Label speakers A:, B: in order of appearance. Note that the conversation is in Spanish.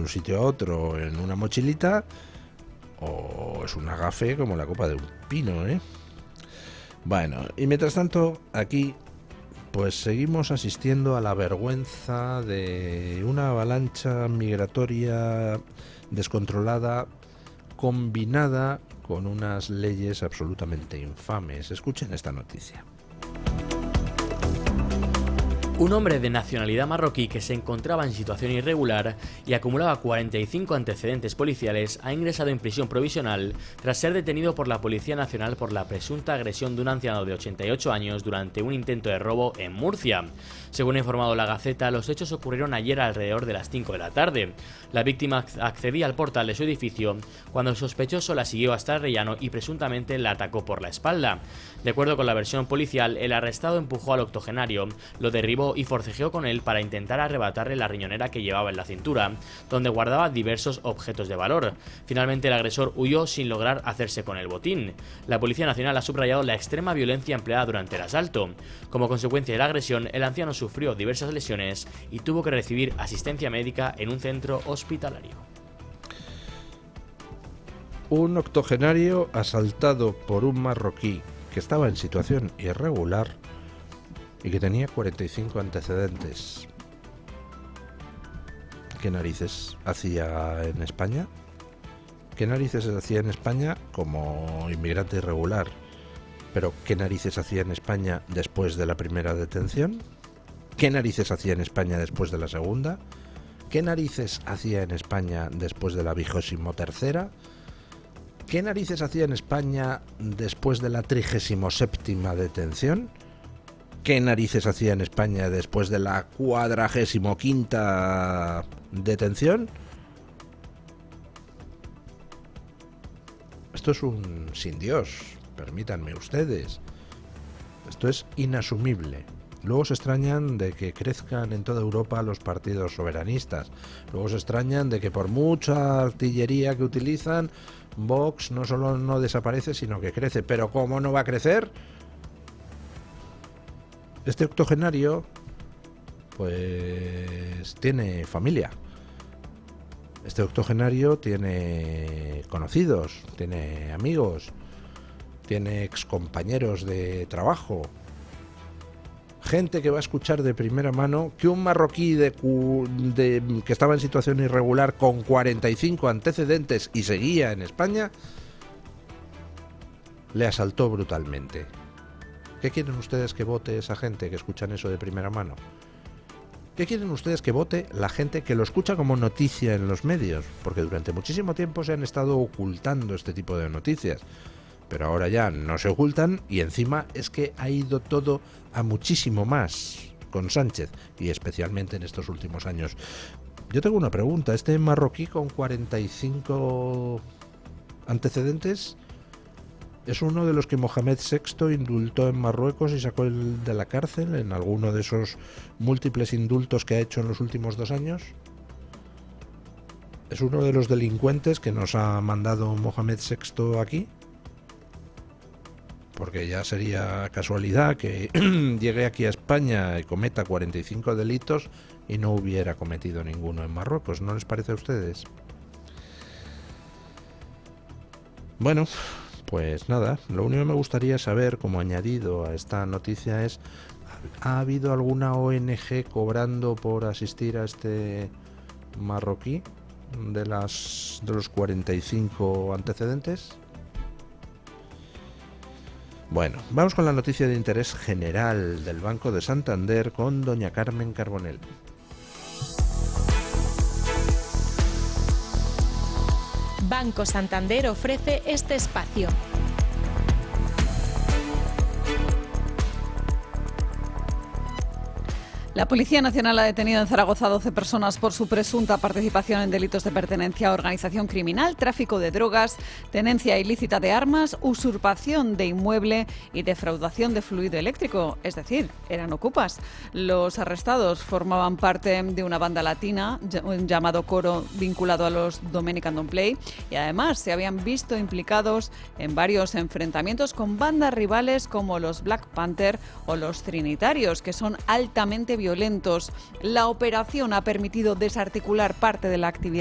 A: un sitio a otro en una mochilita, o es un agafe como la copa de un pino, ¿eh? Bueno, y mientras tanto, aquí pues seguimos asistiendo a la vergüenza de una avalancha migratoria descontrolada, combinada con unas leyes absolutamente infames. Escuchen esta noticia.
B: Un hombre de nacionalidad marroquí que se encontraba en situación irregular y acumulaba 45 antecedentes policiales ha ingresado en prisión provisional tras ser detenido por la Policía Nacional por la presunta agresión de un anciano de 88 años durante un intento de robo en Murcia. Según ha informado La Gaceta, los hechos ocurrieron ayer alrededor de las 5 de la tarde. La víctima accedía al portal de su edificio cuando el sospechoso la siguió hasta el rellano y presuntamente la atacó por la espalda. De acuerdo con la versión policial, el arrestado empujó al octogenario, lo derribó y forcejeó con él para intentar arrebatarle la riñonera que llevaba en la cintura, donde guardaba diversos objetos de valor. Finalmente el agresor huyó sin lograr hacerse con el botín. La Policía Nacional ha subrayado la extrema violencia empleada durante el asalto. Como consecuencia de la agresión, el anciano sufrió diversas lesiones y tuvo que recibir asistencia médica en un centro hospitalario.
A: Un octogenario asaltado por un marroquí que estaba en situación irregular y que tenía 45 antecedentes. ¿Qué narices hacía en España? ¿Qué narices hacía en España como inmigrante irregular? ¿Pero qué narices hacía en España después de la primera detención? ¿Qué narices hacía en España después de la segunda? ¿Qué narices hacía en España después de la 23ª? ¿Qué narices hacía en España después de la 37ª detención? ¿Qué narices hacía en España después de la 45ª detención? Esto es un sin Dios, permítanme ustedes. Esto es inasumible. Luego se extrañan de que crezcan en toda Europa los partidos soberanistas. Luego se extrañan de que por mucha artillería que utilizan, Vox no solo no desaparece, sino que crece. Pero ¿cómo no va a crecer? Este octogenario, pues, tiene familia. Este octogenario tiene conocidos, tiene amigos, tiene excompañeros de trabajo. Gente que va a escuchar de primera mano que un marroquí que estaba en situación irregular con 45 antecedentes y seguía en España, le asaltó brutalmente. ¿Qué quieren ustedes que vote esa gente que escuchan eso de primera mano? ¿Qué quieren ustedes que vote la gente que lo escucha como noticia en los medios? Porque durante muchísimo tiempo se han estado ocultando este tipo de noticias. Pero ahora ya no se ocultan y encima es que ha ido todo a muchísimo más con Sánchez y especialmente en estos últimos años. Yo tengo una pregunta. ¿Este marroquí con 45 antecedentes es uno de los que Mohamed VI indultó en Marruecos y sacó de la cárcel en alguno de esos múltiples indultos que ha hecho en los últimos 2 años? ¿Es uno de los delincuentes que nos ha mandado Mohamed VI aquí? Porque ya sería casualidad que llegue aquí a España y cometa 45 delitos y no hubiera cometido ninguno en Marruecos. ¿No les parece a ustedes? Bueno, pues nada, lo único que me gustaría saber como añadido a esta noticia es: ¿ha habido alguna ONG cobrando por asistir a este marroquí de los 45 antecedentes? Bueno, vamos con la noticia de interés general del Banco de Santander con doña Carmen Carbonell.
C: Banco Santander ofrece este espacio.
D: La Policía Nacional ha detenido en Zaragoza a 12 personas por su presunta participación en delitos de pertenencia a organización criminal, tráfico de drogas, tenencia ilícita de armas, usurpación de inmueble y defraudación de fluido eléctrico, es decir, eran ocupas. Los arrestados formaban parte de una banda latina, un llamado Coro, vinculado a los Dominican Don't Play, y además se habían visto implicados en varios enfrentamientos con bandas rivales como los Black Panther o los Trinitarios, que son altamente violentos. La operación ha permitido desarticular parte de la actividad